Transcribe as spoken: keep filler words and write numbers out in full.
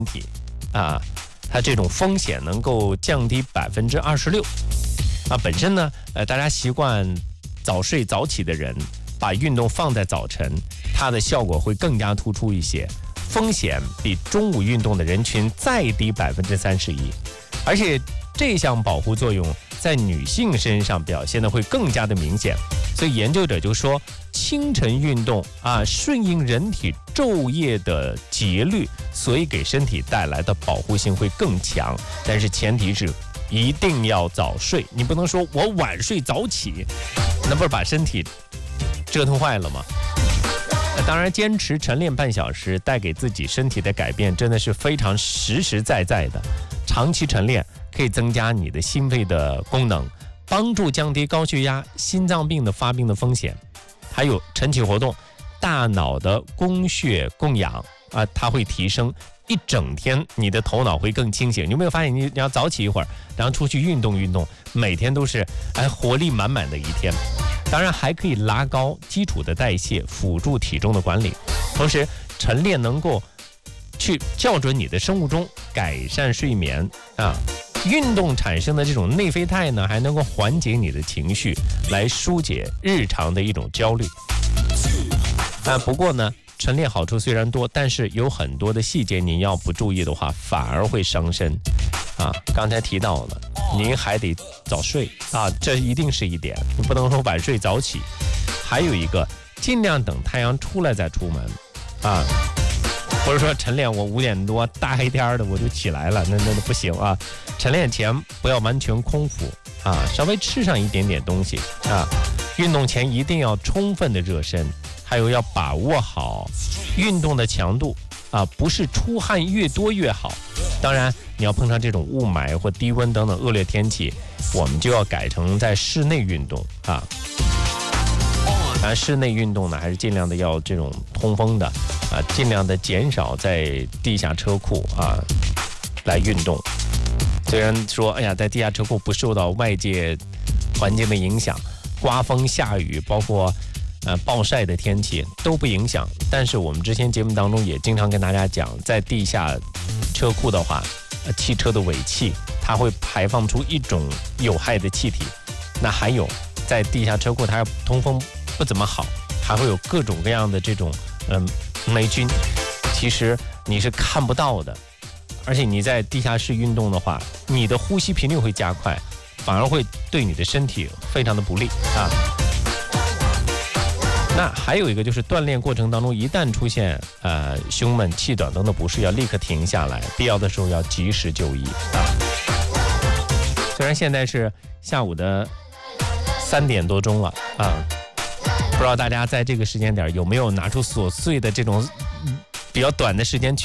体啊，它这种风险能够降低百分之二十六。啊，本身呢，呃，大家习惯早睡早起的人，把运动放在早晨，它的效果会更加突出一些，风险比中午运动的人群再低百分之三十一，而且这项保护作用在女性身上表现的会更加的明显。所以研究者就说，清晨运动啊，顺应人体昼夜的节律，所以给身体带来的保护性会更强。但是前提是一定要早睡，你不能说我晚睡早起，那不是把身体折腾坏了吗？那当然，坚持晨练半小时带给自己身体的改变真的是非常实实在在的。长期晨练可以增加你的心肺的功能，帮助降低高血压、心脏病的发病的风险。还有晨起活动，大脑的供血供氧啊，它会提升，一整天你的头脑会更清醒。你有没有发现，你你要早起一会儿，然后出去运动运动，每天都是哎活力满满的一天。当然还可以拉高基础的代谢，辅助体重的管理。同时，晨练能够去校准你的生物钟，改善睡眠啊。运动产生的这种内啡肽呢，还能够缓解你的情绪，来疏解日常的一种焦虑。啊，不过呢，晨练好处虽然多，但是有很多的细节您要不注意的话，反而会伤身。啊，刚才提到了，您还得早睡啊，这一定是一点，你不能说晚睡早起。还有一个，尽量等太阳出来再出门啊。或者说晨练我五点多大黑天的我就起来了，那那不行啊！晨练前不要完全空腹啊，稍微吃上一点点东西啊。运动前一定要充分的热身，还有要把握好运动的强度啊，不是出汗越多越好。当然，你要碰上这种雾霾或低温等等恶劣天气，我们就要改成在室内运动啊。当然，室内运动呢，还是尽量的要这种通风的啊，尽量的减少在地下车库啊来运动。虽然说，哎呀，在地下车库不受到外界环境的影响，刮风下雨，包括呃暴晒的天气都不影响，但是我们之前节目当中也经常跟大家讲，在地下车库的话，呃、汽车的尾气它会排放出一种有害的气体。那还有在地下车库它通风不怎么好，还会有各种各样的这种嗯、呃、霉菌，其实你是看不到的。而且你在地下室运动的话，你的呼吸频率会加快，反而会对你的身体非常的不利啊。那还有一个就是锻炼过程当中，一旦出现呃胸闷、气短等的不适，要立刻停下来，必要的时候要及时就医啊。虽然现在是下午的三点多钟了啊，不知道大家在这个时间点有没有拿出琐碎的这种比较短的时间去